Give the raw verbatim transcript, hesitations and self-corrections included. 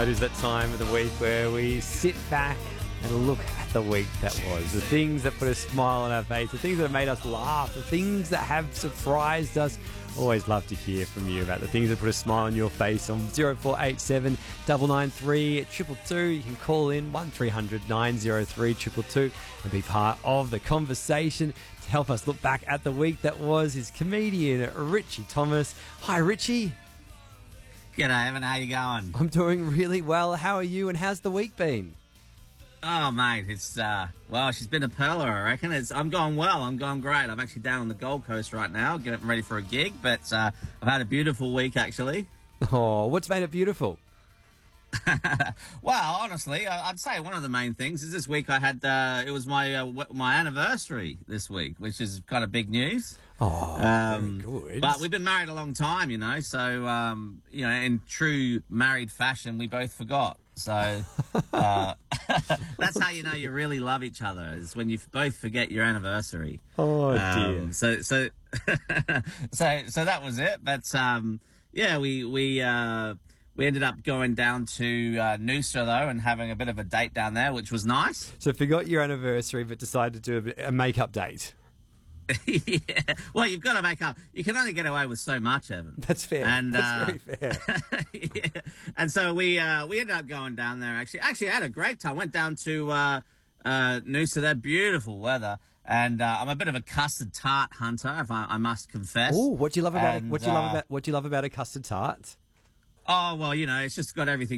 It is that time of the week where we sit back and look at the week that was. The things that put a smile on our face, the things that have made us laugh, the things that have surprised us. Always love to hear from you about the things that put a smile on your face on zero four eight seven, nine nine three, two two two. You can call in one three hundred, nine oh three, two two two and be part of the conversation. To help us look back at the week that was is comedian Richie Thomas. Hi, Richie. G'day, Evan. How you going? I'm doing really well. How are you and how's the week been? Oh, mate, it's, uh, well, she's been a pearler, I reckon. It's, I'm going well. I'm going great. I'm actually down on the Gold Coast right now, getting ready for a gig, but uh, I've had a beautiful week, actually. Oh, what's made it beautiful? Well, honestly, I'd say one of the main things is this week I had, uh, it was my uh, my anniversary this week, which is kind of big news. Oh, um, very good. But we've been married a long time, you know, so, um, you know, in true married fashion, we both forgot. So uh, that's how you know you really love each other, is when you both forget your anniversary. Oh, um, dear. So, so, so, so that was it. But, um, yeah, we, we, uh, we ended up going down to uh, Noosa, though, and having a bit of a date down there, which was nice. So forgot your anniversary, but decided to do a, a makeup date. Yeah. Well, you've got to make up. You can only get away with so much, Evan. That's fair. And, That's uh, very fair. Yeah. And so we uh, we ended up going down there. Actually, actually, I had a great time. Went down to uh, uh, Noosa. There, beautiful weather. And uh, I'm a bit of a custard tart hunter, if I, I must confess. Oh, what do you love about and, it? What do you love uh, about what do you love about a custard tart? Oh well, you know, it's just got everything